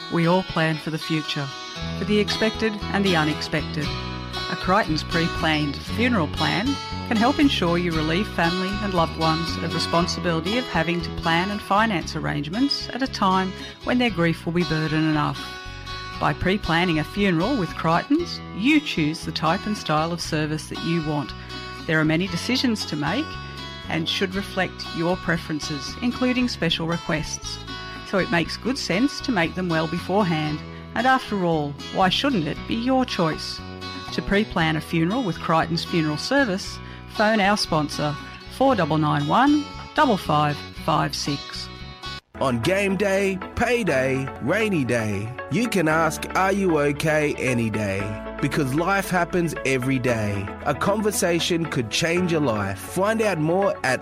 We all plan for the future, for the expected and the unexpected. A Crichton's pre-planned funeral plan can help ensure you relieve family and loved ones of responsibility of having to plan and finance arrangements at a time when their grief will be burden enough. By pre-planning a funeral with Crichton's, you choose the type and style of service that you want. There are many decisions to make and should reflect your preferences, including special requests. So it makes good sense to make them well beforehand. And after all, why shouldn't it be your choice? To pre-plan a funeral with Crichton's Funeral Service, phone our sponsor 4991 5556. On game day, payday, rainy day, you can ask, are you okay any day? Because life happens every day. A conversation could change your life. Find out more at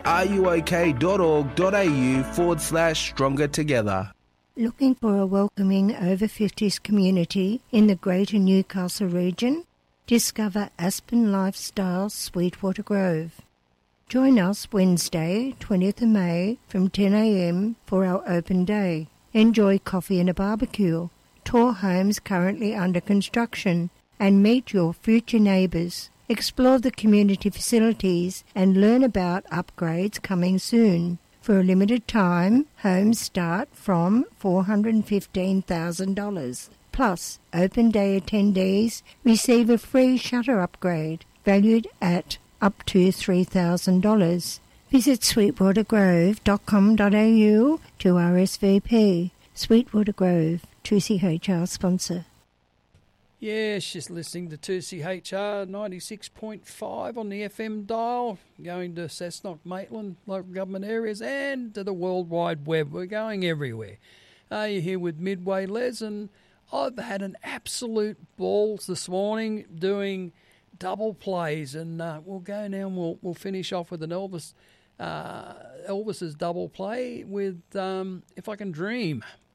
ruok.org.au/stronger together. Looking for a welcoming over 50s community in the Greater Newcastle region? Discover Aspen Lifestyle Sweetwater Grove. Join us Wednesday, 20th of May from 10 a.m. for our open day. Enjoy coffee and a barbecue, tour homes currently under construction, and meet your future neighbours. Explore the community facilities and learn about upgrades coming soon. For a limited time, homes start from $415,000. Plus, open day attendees receive a free shutter upgrade valued at up to $3,000. Visit sweetwatergrove.com.au to RSVP. Sweetwater Grove, 2CHR sponsor. Yeah, she's listening to 2CHR 96.5 on the FM dial, going to Cessnock, Maitland, local government areas, and to the World Wide Web. We're going everywhere. You're here with Midway Les, and I've had an absolute balls this morning doing double plays, and we'll go now and we'll finish off with an Elvis's double play with If I Can Dream